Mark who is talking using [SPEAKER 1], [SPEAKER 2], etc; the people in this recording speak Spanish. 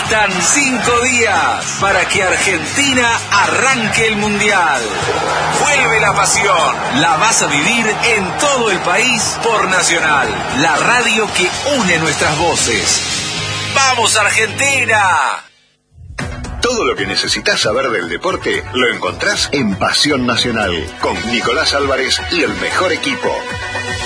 [SPEAKER 1] Faltan 5 días para que Argentina arranque el Mundial. Vuelve la pasión. La vas a vivir en todo el país por Nacional, la radio que une nuestras voces. ¡Vamos, Argentina!
[SPEAKER 2] Todo lo que necesitas saber del deporte lo encontrás en Pasión Nacional, con Nicolás Álvarez y el mejor equipo.